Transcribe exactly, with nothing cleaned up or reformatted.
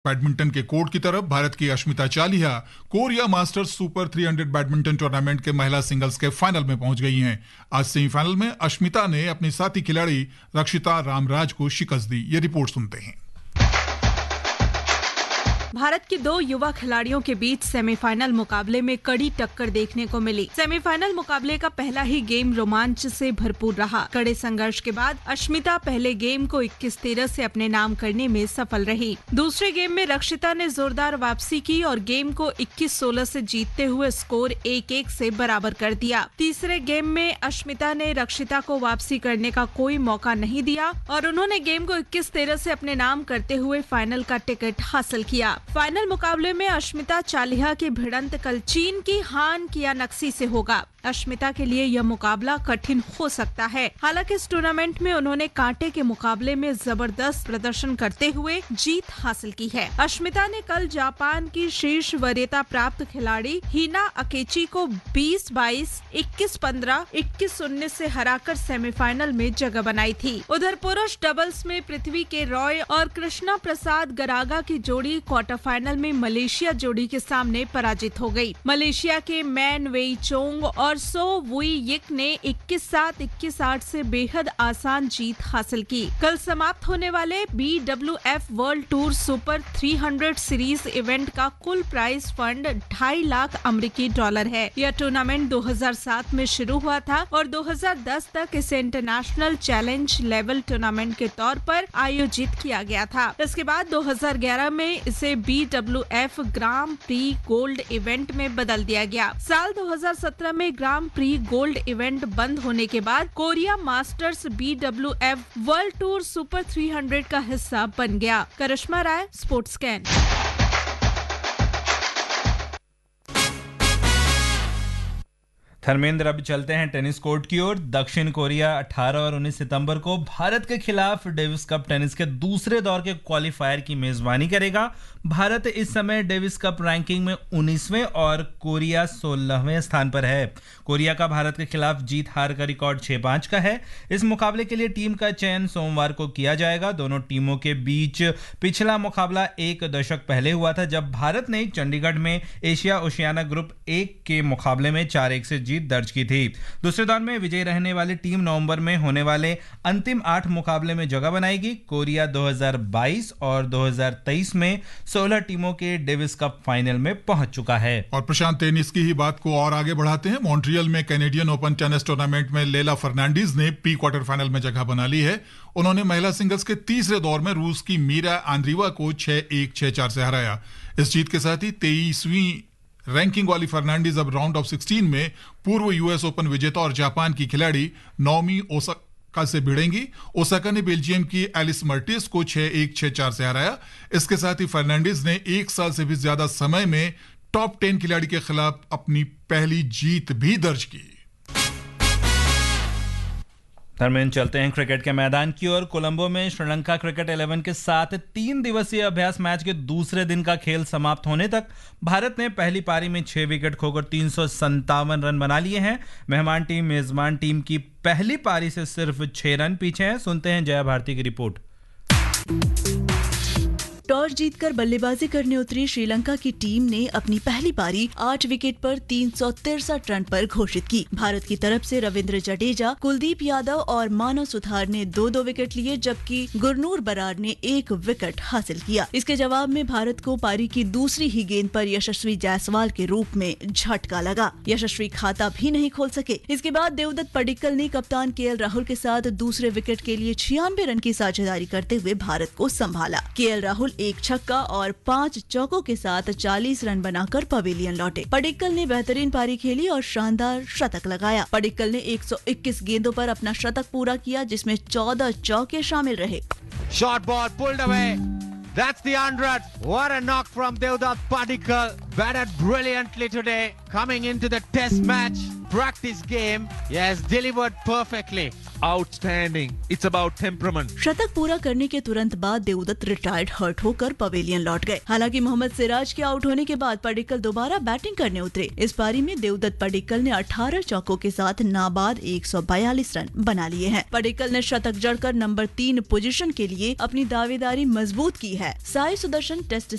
Badminton के court की तरफ भारत की Ashmita Chaliha Korea masters super तीन सौ बैडमिंटन टूर्नामेंट के महिला सिंगल्स के फाइनल में पहुंच गई हैं। आज सेमीफाइनल में अश्मिता ने अपनी साथी खिलाड़ी रक्षिता रामराज को शिकस्त दी। ये रिपोर्ट सुनते हैं। भारत के दो युवा खिलाड़ियों के बीच सेमीफाइनल मुकाबले में कड़ी टक्कर देखने को मिली। सेमीफाइनल मुकाबले का पहला ही गेम रोमांच से भरपूर रहा। कड़े संघर्ष के बाद अश्मिता पहले गेम को इक्कीस तेरह से अपने नाम करने में सफल रही। दूसरे गेम में रक्षिता ने जोरदार वापसी की और गेम को इक्कीस सोलह से जीतते हुए स्कोर एक एक से बराबर कर दिया। तीसरे गेम में अश्मिता ने रक्षिता को वापसी करने का कोई मौका नहीं दिया और उन्होंने गेम को इक्कीस तेरह से अपने नाम करते हुए फाइनल का टिकट हासिल किया। फाइनल मुकाबले में अश्मिता चालिहा की भिड़ंत कल चीन की हान कियानक्सी से होगा। अश्मिता के लिए यह मुकाबला कठिन हो सकता है। हालांकि इस टूर्नामेंट में उन्होंने कांटे के मुकाबले में जबरदस्त प्रदर्शन करते हुए जीत हासिल की है। अश्मिता ने कल जापान की शीर्ष वरीयता प्राप्त खिलाड़ी हिना अकेची को बीस बाईस, इक्कीस पंद्रह, इक्कीस उन्नीस से हराकर सेमीफाइनल में जगह बनाई थी। उधर पुरुष डबल्स में पृथ्वी के रॉय और कृष्णा प्रसाद गरागा की जोड़ी क्वार्टर फाइनल में मलेशिया जोड़ी के सामने पराजित हो गई। मलेशिया के मैन वेई चोंग और सो वुई यिक ने इक्कीस सात, इक्कीस आठ से बेहद आसान जीत हासिल की। कल समाप्त होने वाले B W F world tour super तीन सौ सीरीज इवेंट का कुल प्राइज फंड ढाई लाख अमेरिकी डॉलर है। यह टूर्नामेंट दो हज़ार सात में शुरू हुआ था और दो हज़ार दस तक इसे इंटरनेशनल चैलेंज लेवल टूर्नामेंट के तौर पर आयोजित किया गया था। इसके बाद दो हज़ार ग्यारह में इसे बी डब्ल्यू एफ ग्राम प्री गोल्ड इवेंट में बदल दिया गया। साल दो हज़ार सत्रह में ग्राम प्री गोल्ड इवेंट बंद होने के बाद Korea masters B W F world tour super तीन सौ का हिस्सा बन गया। करिश्मा राय, स्पोर्ट्स स्कैन। धर्मेंद्र, अब चलते हैं टेनिस कोर्ट की ओर। दक्षिण कोरिया अठारह और उन्नीस सितंबर को भारत के खिलाफ डेविस कप टेनिस के दूसरे दौर के क्वालिफायर की मेजबानी करेगा। भारत इस समय डेविस कप रैंकिंग में उन्नीसवें और कोरिया सोलहवें स्थान पर है। कोरिया का भारत के खिलाफ जीत हार का रिकॉर्ड छह पाँच का है। इस मुकाबले के लिए टीम का चयन सोमवार को किया जाएगा। दोनों टीमों के बीच पिछला मुकाबला एक दशक पहले हुआ था, जब भारत ने चंडीगढ़ में एशिया ओशियाना ग्रुप एक के मुकाबले में चार एक से जीत दर्ज की थी। दूसरे दौर में विजयी रहने वाली टीम नवंबर में होने वाले अंतिम आठ मुकाबले में जगह बनाएगी। कोरिया दो हज़ार बाईस और दो हज़ार तेईस में सोलह टीमों के डेविस कप फाइनल में पहुंच चुका है। और प्रशांत, टेनिस की ही बात को और आगे बढ़ाते हैं। मॉन्ट्रियल में कैनेडियन ओपन टेनिस टूर्नामेंट में लेला फर्नांडीज ने प्री क्वार्टर फाइनल में जगह बना ली है। उन्होंने महिला सिंगल्स के तीसरे दौर में रूस की मीरा आंद्रीवा को छह एक, छह चार से हराया। इस जीत के साथ ही तेईसवीं रैंकिंग वाली फर्नांडीज अब राउंड ऑफ सोलह में पूर्व यूएस ओपन विजेता और जापान की खिलाड़ी नाओमी ओसाका से भिड़ेंगी। ओसाका ने बेल्जियम की एलिस मर्टिस को छह एक, छह चार से हराया। इसके साथ ही फर्नांडीज ने एक साल से भी ज्यादा समय में टॉप टेन खिलाड़ी के खिलाफ अपनी पहली जीत भी दर्ज की। धर्मेंद्र, चलते हैं क्रिकेट के मैदान की ओर। कोलंबो में श्रीलंका क्रिकेट इलेवन के साथ तीन दिवसीय अभ्यास मैच के दूसरे दिन का खेल समाप्त होने तक भारत ने पहली पारी में छह विकेट खोकर तीन सौ संतावन रन बना लिए हैं। मेहमान टीम मेजबान टीम की पहली पारी से सिर्फ छह रन पीछे है। सुनते हैं जया भारती की रिपोर्ट। टॉस जीतकर बल्लेबाजी करने उतरी श्रीलंका की टीम ने अपनी पहली पारी आठ विकेट पर तीन सौ तिरसठ रन पर घोषित की। भारत की तरफ से रविंद्र जडेजा, कुलदीप यादव और मानव सुथार ने दो दो विकेट लिए, जबकि गुरनूर बरार ने एक विकेट हासिल किया। इसके जवाब में भारत को पारी की दूसरी ही गेंद पर यशस्वी जायसवाल के रूप में झटका लगा। यशस्वी खाता भी नहीं खोल सके। इसके बाद देवदत्त पडिक्कल ने कप्तान के एल राहुल के साथ दूसरे विकेट के लिए छियानवे रन की साझेदारी करते हुए भारत को संभाला। के एल राहुल एक छक्का और पांच चौकों के साथ चालीस रन बनाकर पवेलियन लौटे। पडिक्कल ने बेहतरीन पारी खेली और शानदार शतक लगाया। पडिक्कल ने एक सौ इक्कीस गेंदों पर अपना शतक पूरा किया, जिसमें चौदह चौके शामिल रहे। Short ball pulled away. That's the hundred. What a knock from Devdutt Padikkal. Batted brilliantly today. Coming into the test match, practice game. He has delivered perfectly. Outstanding. It's about temperament. शतक पूरा करने के तुरंत बाद Devdutt retired hurt होकर pavilion लौट गए। हालांकि मोहम्मद सिराज के आउट होने के बाद पडिक्कल दोबारा बैटिंग करने उतरे। इस पारी में देवदत्त पडिक्कल ने अठारह चौकों के साथ नाबाद एक सौ बयालीस रन बना लिए हैं। पडिक्कल ने शतक जड़कर नंबर तीन पोजीशन के लिए अपनी दावेदारी मजबूत की है। साई सुदर्शन टेस्ट